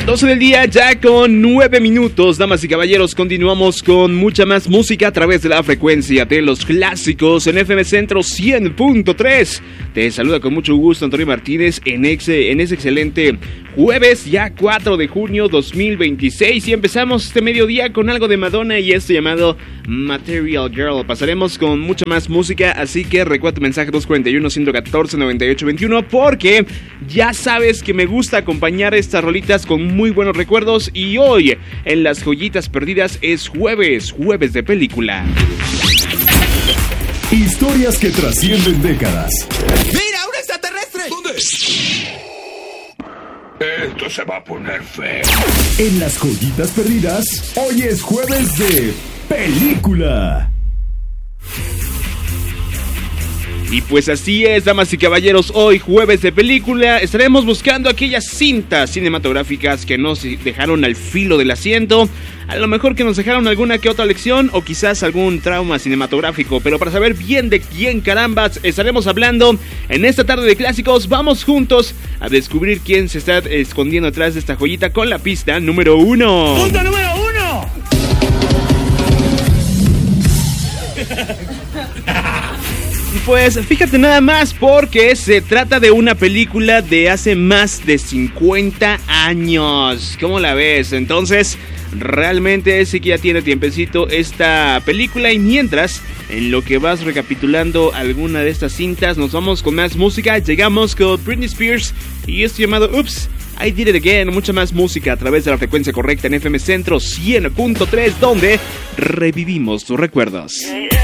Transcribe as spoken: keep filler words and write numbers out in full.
doce del día, ya con nueve minutos, damas y caballeros, continuamos con mucha más música a través de la frecuencia de los clásicos en F M Centro cien punto tres. Te saluda con mucho gusto Antonio Martínez en, exe, en ese excelente jueves, ya cuatro de junio dos mil veintiséis, y empezamos este mediodía con algo de Madonna y esto llamado Material Girl. Pasaremos con mucha más música, así que recuerda tu mensaje dos cuatro uno, uno uno cuatro, nueve ocho dos uno, porque ya sabes que me gusta acompañar estas rolitas con muy buenos recuerdos, y hoy en Las Joyitas Perdidas es jueves, jueves de película. Historias que trascienden décadas. ¡Mira, un extraterrestre! ¿Dónde? Esto se va a poner feo. En Las Joyitas Perdidas, hoy es jueves de película. Y pues así es, damas y caballeros, hoy jueves de película estaremos buscando aquellas cintas cinematográficas que nos dejaron al filo del asiento, a lo mejor que nos dejaron alguna que otra lección o quizás algún trauma cinematográfico, pero para saber bien de quién carambas estaremos hablando en esta tarde de clásicos, vamos juntos a descubrir quién se está escondiendo atrás de esta joyita con la pista número uno. ¡Punto número uno! Pues fíjate nada más, porque se trata de una película de hace más de cincuenta años. ¿Cómo la ves? Entonces, realmente sí que ya tiene tiempecito esta película. Y mientras, en lo que vas recapitulando alguna de estas cintas, nos vamos con más música. Llegamos con Britney Spears y esto llamado Oops, I Did It Again. Mucha más música a través de la frecuencia correcta en F M Centro cien punto tres, donde revivimos tus recuerdos.